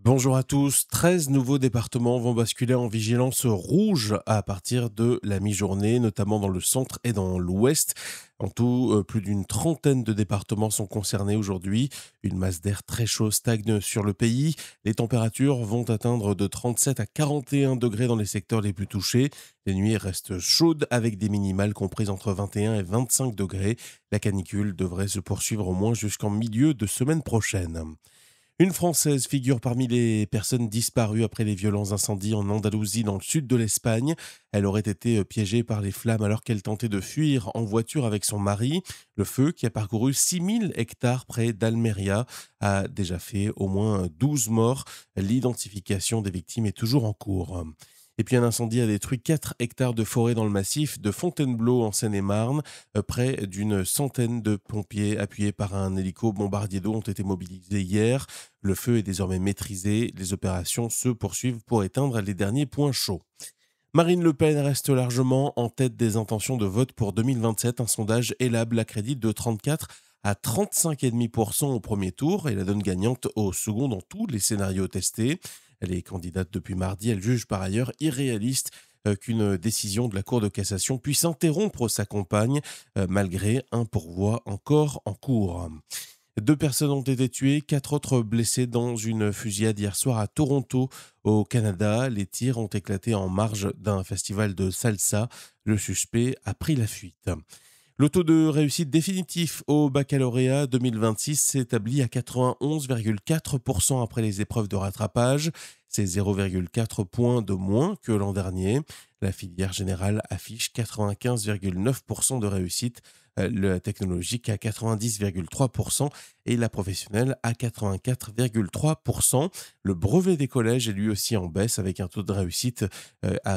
Bonjour à tous. 13 nouveaux départements vont basculer en vigilance rouge à partir de la mi-journée, notamment dans le centre et dans l'ouest. En tout, plus d'une trentaine de départements sont concernés aujourd'hui. Une masse d'air très chaud stagne sur le pays. Les températures vont atteindre de 37 à 41 degrés dans les secteurs les plus touchés. Les nuits restent chaudes avec des minimales comprises entre 21 et 25 degrés. La canicule devrait se poursuivre au moins jusqu'en milieu de semaine prochaine. Une Française figure parmi les personnes disparues après les violents incendies en Andalousie dans le sud de l'Espagne. Elle aurait été piégée par les flammes alors qu'elle tentait de fuir en voiture avec son mari. Le feu, qui a parcouru 6000 hectares près d'Almeria, a déjà fait au moins 12 morts. L'identification des victimes est toujours en cours. Et puis un incendie a détruit 4 hectares de forêt dans le massif de Fontainebleau en Seine-et-Marne. Près d'une centaine de pompiers appuyés par un hélico bombardier d'eau ont été mobilisés hier. Le feu est désormais maîtrisé. Les opérations se poursuivent pour éteindre les derniers points chauds. Marine Le Pen reste largement en tête des intentions de vote pour 2027. Un sondage Ellab l'accrédite de 34 à 35,5% au premier tour et la donne gagnante au second dans tous les scénarios testés. Elle est candidate depuis mardi. Elle juge par ailleurs irréaliste qu'une décision de la Cour de cassation puisse interrompre sa campagne malgré un pourvoi encore en cours. 2 personnes ont été tuées, 4 autres blessées dans une fusillade hier soir à Toronto, au Canada. Les tirs ont éclaté en marge d'un festival de salsa. Le suspect a pris la fuite. Le taux de réussite définitif au baccalauréat 2026 s'établit à 91,4% après les épreuves de rattrapage. C'est 0,4 points de moins que l'an dernier. La filière générale affiche 95,9% de réussite, la technologique à 90,3% et la professionnelle à 84,3%. Le brevet des collèges est lui aussi en baisse avec un taux de réussite à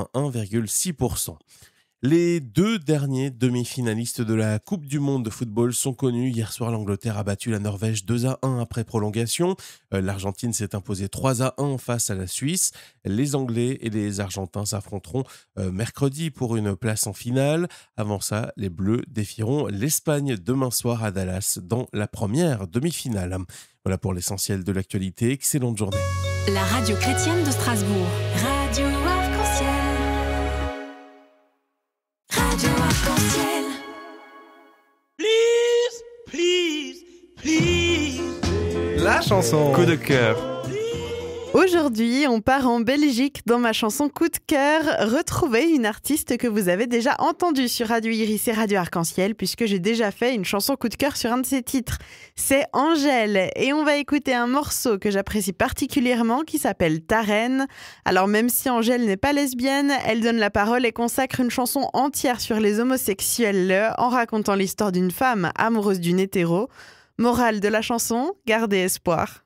81,6%. Les 2 derniers demi-finalistes de la Coupe du Monde de football sont connus. Hier soir, l'Angleterre a battu la Norvège 2-1 après prolongation. L'Argentine s'est imposée 3-1 face à la Suisse. Les Anglais et les Argentins s'affronteront mercredi pour une place en finale. Avant ça, les Bleus défieront l'Espagne demain soir à Dallas dans la première demi-finale. Voilà pour l'essentiel de l'actualité. Excellente journée. La radio chrétienne de Strasbourg. Radio Arc-en-Ciel. Radio Arc-en-Ciel. Please, please, please. La chanson coup de cœur. Aujourd'hui, on part en Belgique dans ma chanson coup de cœur. Retrouvez une artiste que vous avez déjà entendue sur Radio Iris et Radio Arc-en-Ciel puisque j'ai déjà fait une chanson coup de cœur sur un de ses titres. C'est Angèle et on va écouter un morceau que j'apprécie particulièrement qui s'appelle Ta Reine. Alors même si Angèle n'est pas lesbienne, elle donne la parole et consacre une chanson entière sur les homosexuels en racontant l'histoire d'une femme amoureuse d'une hétéro. Morale de la chanson, gardez espoir.